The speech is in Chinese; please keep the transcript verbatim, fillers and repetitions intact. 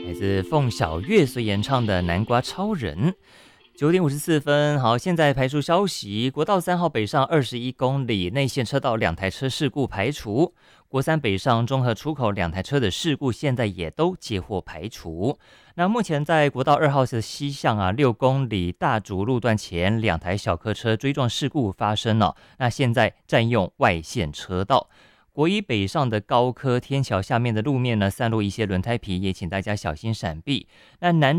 来自凤小岳所演唱的《南瓜超人》。九点五十四分，好，现在排除消息：国道三号北上二十一公里，内线车道两台车事故排除；国三北上中和出口两台车的事故现在也都接获排除。那目前在国道二号的西向啊六公里大竹路段前，两台小客车追撞事故发生了，那现在占用外线车道。国一北上的高科天桥下面的路面呢，散落一些轮胎皮，也请大家小心闪避。那南